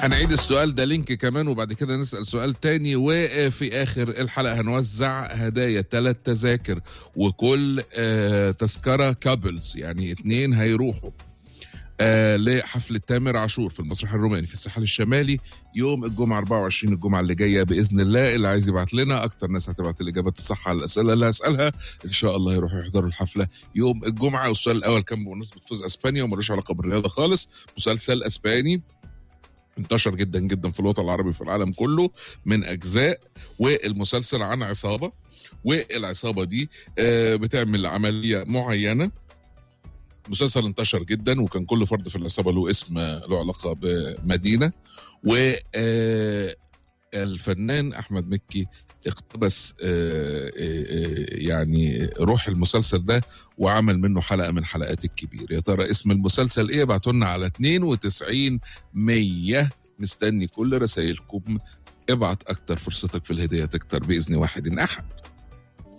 هنعيد السؤال ده لينك كمان وبعد كده نسأل سؤال تاني، وفي آخر الحلقة هنوزع هدايا 3 تذاكر، وكل تذكرة كابلز يعني 2 هيروحوا لحفلة تامر عاشور في المسرح الروماني في الساحل الشمالي يوم الجمعة 24 الجمعة اللي جاية بإذن الله. اللي عايز يبعت لنا، أكتر ناس هتبعت الإجابات الصح على الأسئلة اللي هسألها إن شاء الله يروحوا يحضروا الحفلة يوم الجمعة. والسؤال الأول كان بمناسبة فوز أسبانيا وملوش علاقة بالرياضة خالص. مسلسل أسباني انتشر جدا جدا في الوطن العربي وفي العالم كله من أجزاء، والمسلسل عن عصابة، والعصابة دي بتعمل عملية معينة. مسلسل انتشر جدا وكان كل فرد في العصابة له اسم له علاقة بمدينة، والفنان أحمد مكي اقتبس يعني روح المسلسل ده وعمل منه حلقة من حلقات الكبير. يا ترى اسم المسلسل ايه؟ ابعتوا لنا على 92 100. مستني كل رسائلكم. ابعت اكتر، فرصتك في الهدية تكتر بإذن واحد أحد.